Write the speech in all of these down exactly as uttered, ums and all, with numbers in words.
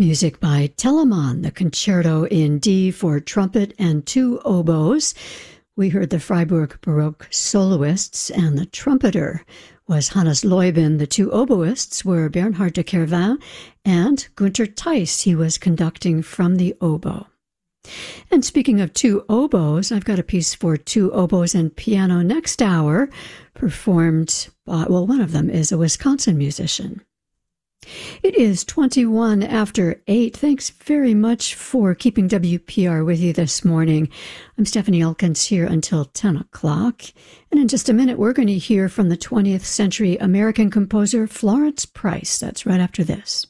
Music by Telemann, the Concerto in D for trumpet and two oboes. We heard the Freiburg Baroque soloists, and the trumpeter was Hannes Leuben. The two oboists were Bernhard de Kervin and Günther Theiss. He was conducting from the oboe. And speaking of two oboes, I've got a piece for two oboes and piano next hour, performed by, well, one of them is a Wisconsin musician. It is twenty-one after eight. Thanks very much for keeping W P R with you this morning. I'm Stephanie Elkins here until ten o'clock. And in just a minute, we're going to hear from the twentieth century American composer Florence Price. That's right after this.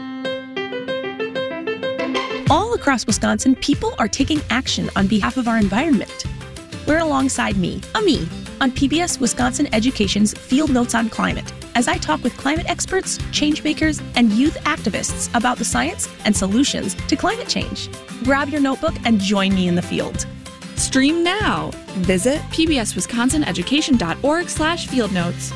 All across Wisconsin, people are taking action on behalf of our environment. Learn alongside me, a me, on P B S Wisconsin Education's Field Notes on Climate, as I talk with climate experts, change makers, and youth activists about the science and solutions to climate change. Grab your notebook and join me in the field. Stream now. Visit pbswisconsineducation.org slash field notes.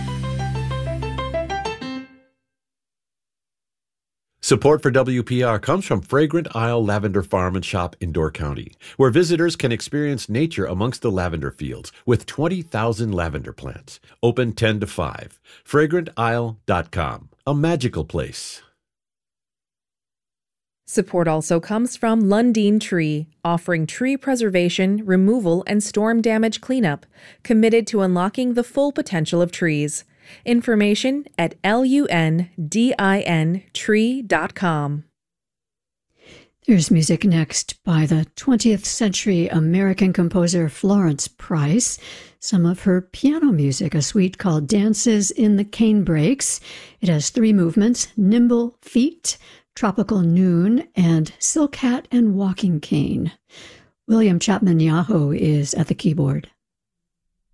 Support for W P R comes from Fragrant Isle Lavender Farm and Shop in Door County, where visitors can experience nature amongst the lavender fields with twenty thousand lavender plants. Open ten to five. fragrant isle dot com. A magical place. Support also comes from Lundin Tree, offering tree preservation, removal, and storm damage cleanup, committed to unlocking the full potential of trees. Information at L U N D I N tree dot com. There's music next by the twentieth century American composer Florence Price. Some of her piano music, a suite called Dances in the Canebrakes. It has three movements: Nimble Feet, Tropical Noon, and Silk Hat and Walking Cane. William Chapman Yahoo is at the keyboard.